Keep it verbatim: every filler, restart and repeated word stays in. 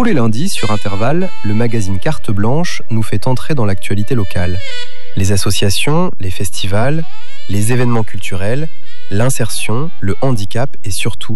Tous les lundis, sur Intervalle, le magazine Carte Blanche nous fait entrer dans l'actualité locale. Les associations, les festivals, les événements culturels, l'insertion, le handicap et surtout